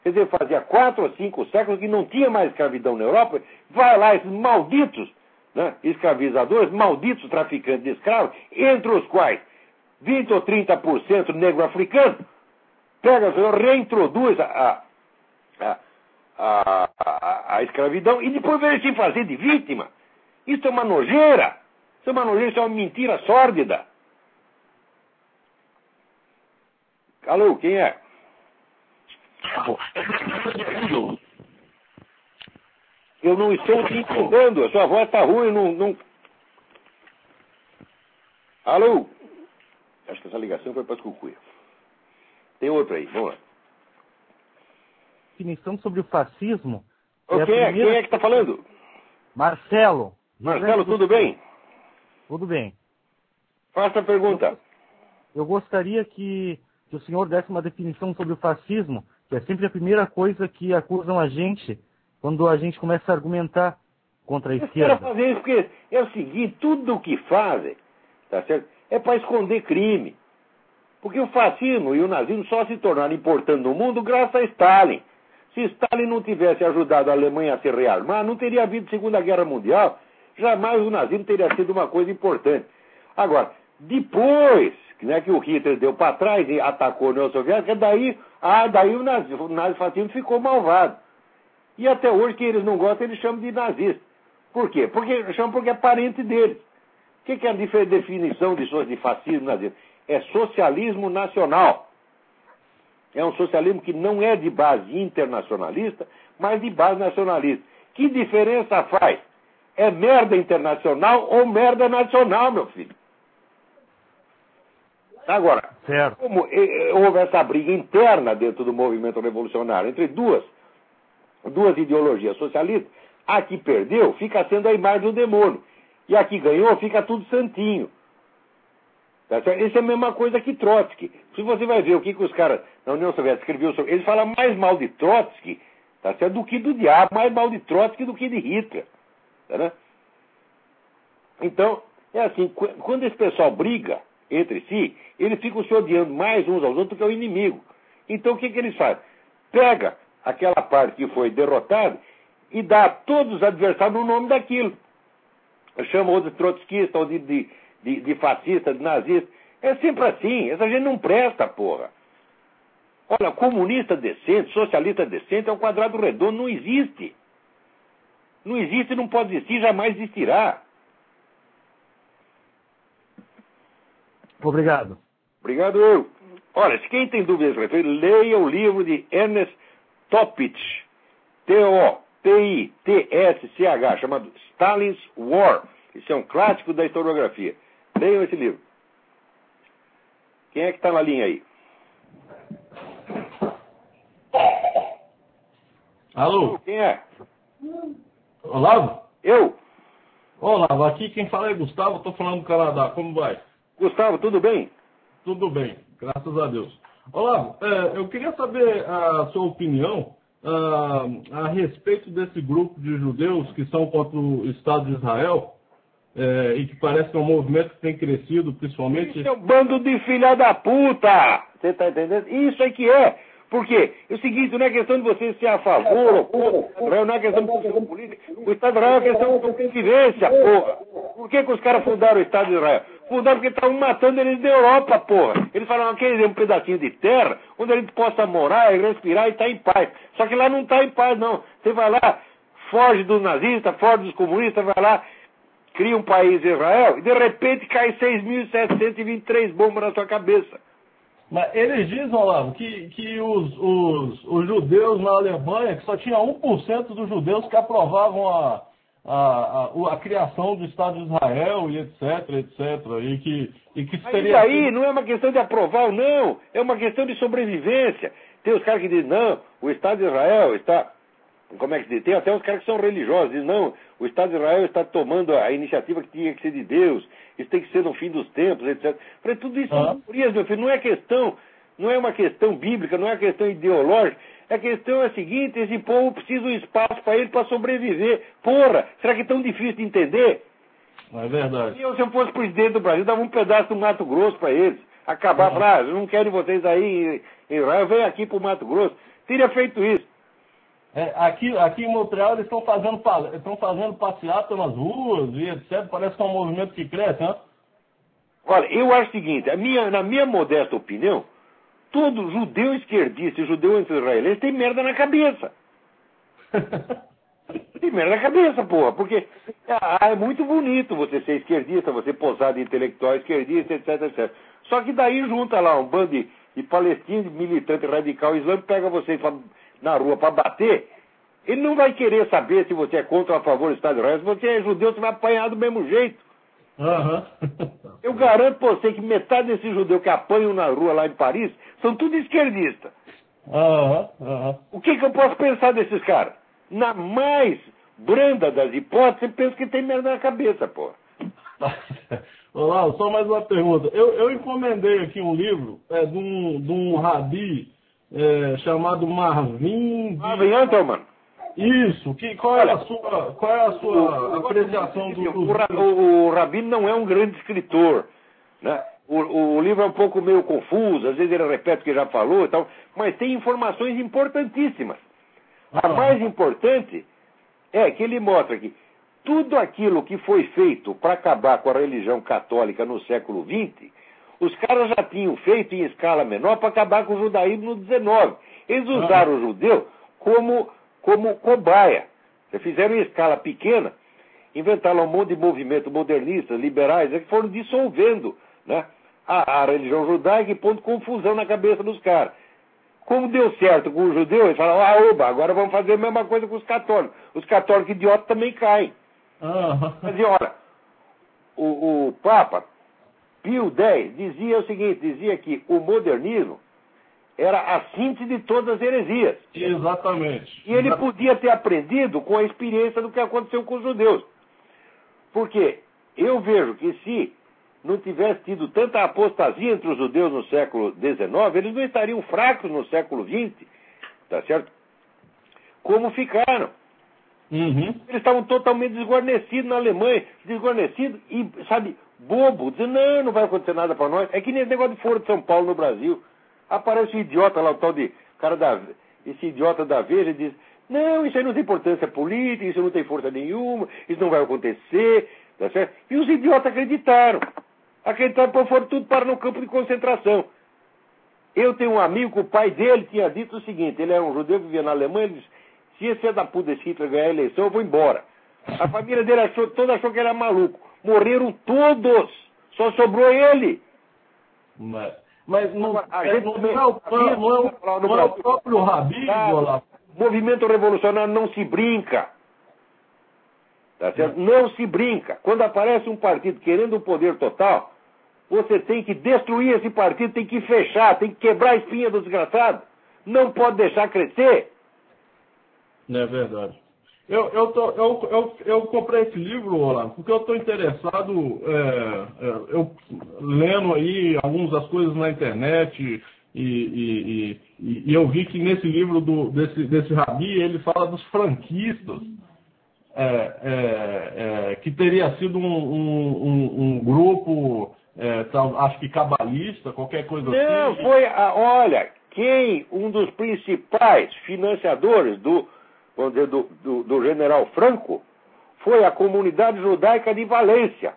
Quer dizer, fazia 4 ou 5 séculos que não tinha mais escravidão na Europa. Vai lá, esses malditos, né, escravizadores, malditos traficantes de escravos, entre os quais 20 ou 30% negro africano, pega, reintroduz a escravidão e depois vem se fazer de vítima. Isso é uma nojeira. Isso é uma nojeira, isso é uma mentira sórdida. Alô, quem é? Eu não estou te entendendo. A sua voz está ruim. Não... Alô? Acho que essa ligação foi para as cucuia. Tem outro aí. Vamos lá. Definição sobre o fascismo. Quem é que está falando? Marcelo. Marcelo, tudo bem? Tudo bem. Faça a pergunta. Eu gostaria que o senhor desse uma definição sobre o fascismo, que é sempre a primeira coisa que acusam a gente quando a gente começa a argumentar contra a esquerda. Fazer isso porque é o seguinte, tudo o que fazem, tá certo? É para esconder crime. Porque o fascismo e o nazismo só se tornaram importantes no mundo graças a Stalin. Se Stalin não tivesse ajudado a Alemanha a se rearmar, não teria havido Segunda Guerra Mundial. Jamais o nazismo teria sido uma coisa importante. Agora, depois, né, que o Hitler deu para trás e atacou a União Soviética, daí o nazifascismo ficou malvado. E até hoje, que eles não gostam, eles chamam de nazista. Por quê? Porque é parente deles. O que é a definição de fascismo e nazismo? É socialismo nacional. É um socialismo que não é de base internacionalista, mas de base nacionalista. Que diferença faz? É merda internacional ou merda nacional, meu filho? Agora, como houve essa briga interna dentro do movimento revolucionário entre duas ideologias socialistas, a que perdeu fica sendo a imagem do demônio. E a que ganhou fica tudo santinho. Tá certo? Isso é a mesma coisa que Trotsky. Se você vai ver o que os caras na União Soviética escreviam sobre... Eles falam mais mal de Trotsky, tá certo, do que do diabo, mais mal de Trotsky do que de Hitler. Tá, né? Então, é assim, quando esse pessoal briga entre si, eles ficam se odiando mais uns aos outros do que o inimigo. Então, o que eles fazem? Pega aquela parte que foi derrotada e dá a todos os adversários o nome daquilo. Chama ou de trotskista, ou de fascista, de nazista. É sempre assim. Essa gente não presta, porra. Olha, comunista decente, socialista decente é um quadrado redondo. Não existe. Não existe, não pode existir, jamais existirá. Obrigado. Obrigado eu. Olha, se quem tem dúvidas a respeito, leia o livro de Ernest Toppich, T-O-P-I-T-S-C-H, chamado Stalin's War. Isso é um clássico da historiografia. Leiam esse livro. Quem é que está na linha aí? Alô? Quem é? Olavo? Eu? Olavo, aqui quem fala é Gustavo, estou falando do Canadá. Como vai? Gustavo, tudo bem? Tudo bem, graças a Deus. Olavo, eu queria saber a sua opinião a respeito desse grupo de judeus que são contra o Estado de Israel e que parece que é um movimento que tem crescido, principalmente... Isso é um bando de filha da puta! Você está entendendo? Isso é que é. Por quê? É o seguinte, não é questão de você ser a favor ou contra, não é questão de posição política. O Estado de Israel é questão de convivência, porra. Por que os caras fundaram o Estado de Israel? Fundaram porque estavam matando eles da Europa, porra. Eles falaram que eles um pedacinho de terra onde a gente possa morar, respirar e estar em paz. Só que lá não está em paz, não. Você vai lá, foge dos nazistas, foge dos comunistas, vai lá, cria um país Israel e de repente cai 6.723 bombas na sua cabeça. Mas eles dizem, Olavo, que os judeus na Alemanha, que só tinha 1% dos judeus que aprovavam a criação do Estado de Israel e etc. E que mas isso aí não é uma questão de aprovar ou não, é uma questão de sobrevivência. Tem os caras que dizem, não, o Estado de Israel está... Como é que se diz? Tem até os caras que são religiosos, dizem, não, o Estado de Israel está tomando a iniciativa que tinha que ser de Deus, isso tem que ser no fim dos tempos, etc. Falei, tudo isso são teorias, meu filho, não é uma questão bíblica, não é uma questão ideológica, a questão é a seguinte, esse povo precisa de um espaço para ele para sobreviver. Porra, será que é tão difícil de entender? É verdade. Se eu fosse presidente do Brasil, dava um pedaço do Mato Grosso para eles, acabar, eu não quero vocês aí em Israel, vem aqui para o Mato Grosso. teria feito isso. Aqui em Montreal eles estão fazendo passeata nas ruas e etc. Parece que é um movimento que cresce, né? Olha, eu acho o seguinte, na minha modesta opinião, todo judeu esquerdista e judeu anti-israelense tem merda na cabeça. Tem merda na cabeça, porra, porque é muito bonito você ser esquerdista, você posar de intelectual esquerdista, etc, etc. Só que daí junta lá um bando de palestinos, militante radical islâmico, pega você na rua para bater, ele não vai querer saber se você é contra ou a favor do Estado de Israel. Se você é judeu, você vai apanhar do mesmo jeito. Uhum. Eu garanto pra você que metade desses judeus que apanham na rua lá em Paris são tudo esquerdistas. O que eu posso pensar desses caras? Na mais branda das hipóteses, eu penso que tem merda na cabeça, pô. Olá, só mais uma pergunta. Eu encomendei aqui um livro de um rabi chamado Marvin Antelman. Isso. Qual é a sua apreciação do o Rabin não é um grande escritor, né? O livro é um pouco meio confuso, às vezes ele repete o que já falou e tal, mas tem informações importantíssimas. A mais importante é que ele mostra que tudo aquilo que foi feito para acabar com a religião católica no século XX, os caras já tinham feito em escala menor para acabar com o judaísmo no XIX. Eles usaram o judeu como cobaia. Fizeram em escala pequena, inventaram um monte de movimentos modernistas, liberais, que foram dissolvendo, né, a religião judaica e pondo confusão na cabeça dos caras. Como deu certo com os judeus, eles falaram, oba, agora vamos fazer a mesma coisa com os católicos. Os católicos idiotas também caem. Mas olha, o Papa Pio X dizia o seguinte, dizia que o modernismo era a síntese de todas as heresias. Exatamente. E ele podia ter aprendido com a experiência do que aconteceu com os judeus. Porque eu vejo que se não tivesse tido tanta apostasia entre os judeus no século XIX, eles não estariam fracos no século XX, tá certo? Como ficaram. Eles estavam totalmente desguarnecidos na Alemanha, desguarnecidos e, sabe, bobo, dizendo, não vai acontecer nada para nós. É que nem esse negócio de Foro de São Paulo no Brasil. Aparece um idiota lá, o tal de esse idiota da Veja e diz, não, isso aí não tem importância política, isso não tem força nenhuma, isso não vai acontecer, tá certo? E os idiotas acreditaram. Acreditaram, foram tudo para no campo de concentração. Eu tenho um amigo que o pai dele tinha dito o seguinte, ele era um judeu que vivia na Alemanha, ele disse, se esse é da puta desse Hitler ganhar a eleição, eu vou embora. A família dele toda achou que ele era maluco. Morreram todos, só sobrou ele. Mas não é o próprio Rabi, Olavo. Movimento revolucionário não se brinca. Tá certo? Não se brinca. Quando aparece um partido querendo o poder total, você tem que destruir esse partido, tem que fechar, tem que quebrar a espinha do desgraçado. Não pode deixar crescer. Não é verdade. Eu comprei esse livro, Olavo, porque eu estou interessado, eu lendo aí algumas das coisas na internet e eu vi que nesse livro desse Rabi ele fala dos franquistas, que teria sido um grupo, acho que cabalista, qualquer coisa assim. Não, foi, olha, um dos principais financiadores vamos dizer, do general Franco, foi a comunidade judaica de Valência.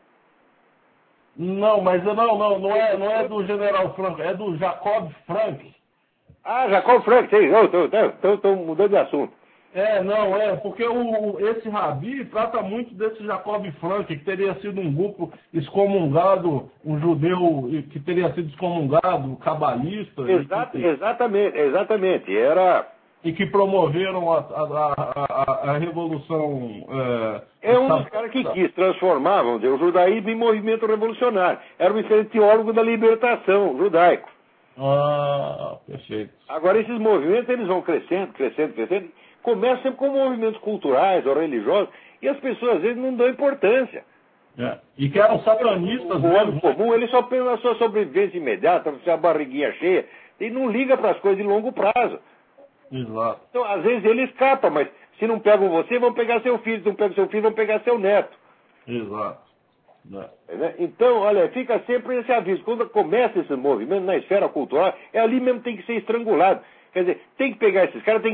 Não, mas não é do general Franco, é do Jacob Frank. Ah, Jacob Frank, sim, estou mudando de assunto. Porque esse Rabi trata muito desse Jacob Frank, que teria sido um grupo excomungado, um judeu que teria sido excomungado, cabalista. Exatamente, era... E que promoveram a revolução... É um dos caras que quis transformar, vamos dizer, o judaísmo em movimento revolucionário. Era um excelente teólogo da libertação judaico. Ah, perfeito. Agora, esses movimentos, eles vão crescendo. Começam sempre com movimentos culturais ou religiosos, e as pessoas, às vezes, não dão importância. E que eram satanistas. O homem comum, ele só pensa na sua sobrevivência imediata, a barriguinha cheia, e não liga para as coisas de longo prazo. Exato. Então, às vezes ele escapa, mas se não pegam você, vão pegar seu filho. Se não pegam seu filho, vão pegar seu neto. Exato. Então, olha, fica sempre esse aviso. Quando começa esse movimento na esfera cultural, ali mesmo tem que ser estrangulado. Quer dizer, tem que pegar esses caras, tem